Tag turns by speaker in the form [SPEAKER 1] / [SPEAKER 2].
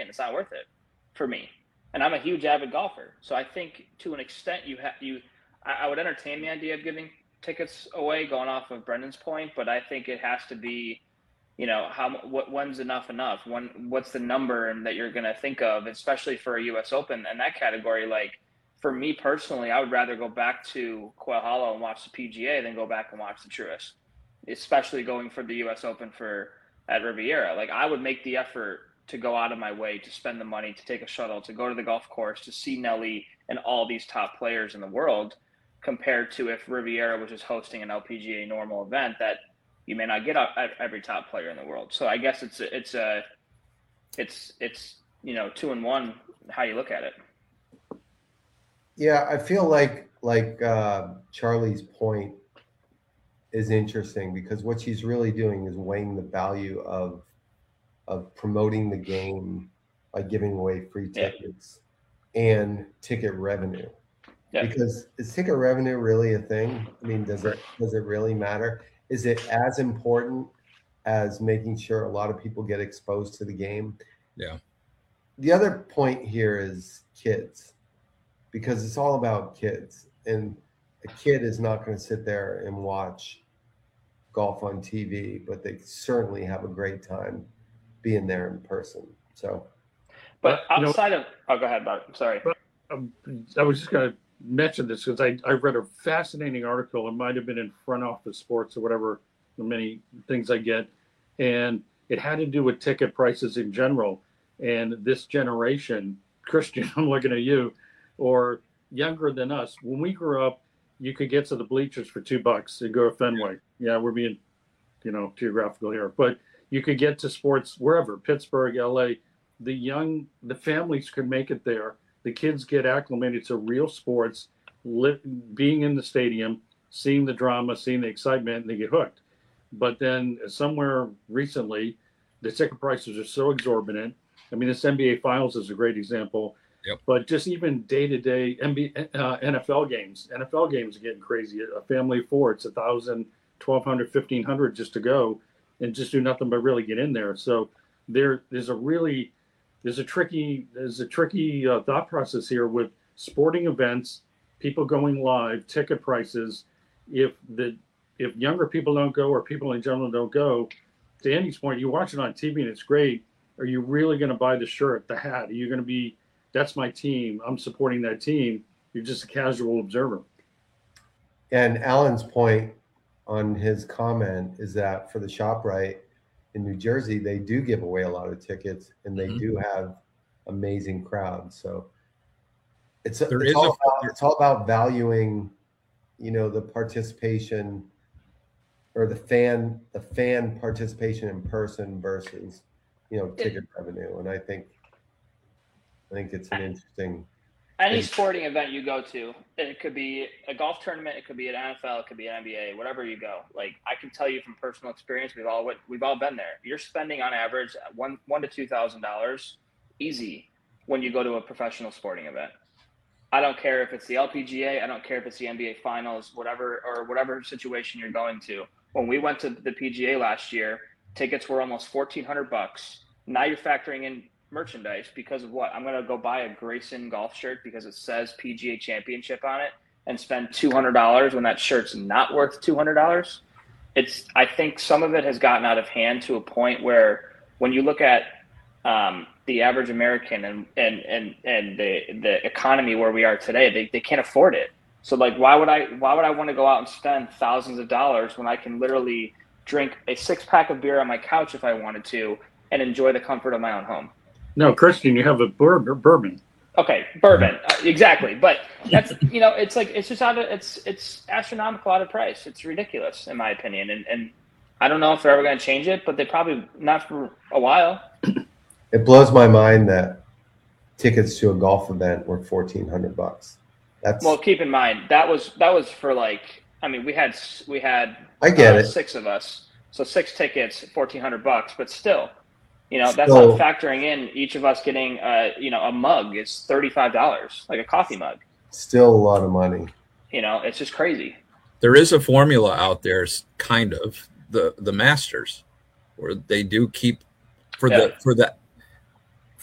[SPEAKER 1] It's not worth it for me. And I'm a huge avid golfer. So I think to an extent I would entertain the idea of giving tickets away going off of Brendan's point, but I think it has to be, when's enough? What's the number that you're going to think of, especially for a US Open and that category? Like for me personally, I would rather go back to Quail Hollow and watch the PGA than go back and watch the Truist, especially going for the US Open at Riviera. Like I would make the effort to go out of my way to spend the money, to take a shuttle, to go to the golf course, to see Nelly and all these top players in the world, compared to if Riviera was just hosting an LPGA normal event that you may not get every top player in the world. So I guess it's 2-1 how you look at it.
[SPEAKER 2] Yeah, I feel like Charlie's point is interesting because what she's really doing is weighing the value of promoting the game by giving away free tickets and ticket revenue. Yeah. Because is ticket revenue really a thing? I mean, does it really matter? Is it as important as making sure a lot of people get exposed to the game?
[SPEAKER 3] Yeah.
[SPEAKER 2] The other point here is kids, because it's all about kids. And a kid is not going to sit there and watch golf on TV, but they certainly have a great time being there in person. So,
[SPEAKER 1] but outside of, go ahead, Bob. I'm sorry.
[SPEAKER 4] I was just going to mention this because I read a fascinating article. It might have been in Front Office Sports or whatever, the many things I get. And it had to do with ticket prices in general. And this generation, Christian, I'm looking at you, or younger than us, when we grew up, you could get to the bleachers for $2 and go to Fenway. Yeah, we're being, geographical here. But you could get to sports wherever, Pittsburgh, LA. The families could make it there. The kids get acclimated to real sports, being in the stadium, seeing the drama, seeing the excitement, and they get hooked. But then somewhere recently, the ticket prices are so exorbitant. I mean, this NBA Finals is a great example.
[SPEAKER 3] Yep.
[SPEAKER 4] But just even day-to-day NFL games are getting crazy. A family of four, it's $1,000, $1,200, $1,500 just to go and just do nothing but really get in there. So there's a tricky thought process here with sporting events, people going live, ticket prices. If younger people don't go or people in general don't go, to Andy's point, you watch it on TV and it's great. Are you really going to buy the shirt, the hat? Are you going to be, that's my team, I'm supporting that team? You're just a casual observer.
[SPEAKER 2] And Alan's point on his comment is that for the ShopRite in New Jersey, they do give away a lot of tickets and they do have amazing crowds. So it's all about valuing, the participation or the fan participation in person versus, ticket revenue. And I think it's an interesting.
[SPEAKER 1] Any sporting event you go to, it could be a golf tournament, it could be an NFL, it could be an NBA, whatever you go. Like I can tell you from personal experience, we've all been there. You're spending on average $1,000 to $2,000 easy when you go to a professional sporting event. I don't care if it's the LPGA, I don't care if it's the NBA Finals, whatever situation you're going to. When we went to the PGA last year, tickets were almost $1,400. Now you're factoring in merchandise because of what? I'm going to go buy a Grayson golf shirt because it says PGA Championship on it and spend $200 when that shirt's not worth $200. I think some of it has gotten out of hand to a point where when you look at the average American and the economy where we are today, they can't afford it. So like, why would I want to go out and spend thousands of dollars when I can literally drink a 6-pack of beer on my couch if I wanted to and enjoy the comfort of my own home?
[SPEAKER 4] No, Christian, you have a bourbon.
[SPEAKER 1] Okay, bourbon, exactly. But that's it's astronomical out of price. It's ridiculous in my opinion, and I don't know if they're ever going to change it, but they probably not for a while.
[SPEAKER 2] It blows my mind that tickets to a golf event were $1,400.
[SPEAKER 1] Well, keep in mind that was for we had
[SPEAKER 2] I get it.
[SPEAKER 1] 6 of us, so 6 tickets, $1,400, but still. That's not factoring in each of us getting, a mug is $35, like a coffee mug.
[SPEAKER 2] Still a lot of money.
[SPEAKER 1] It's just crazy.
[SPEAKER 3] There is a formula out there, kind of the Masters, where they do keep for the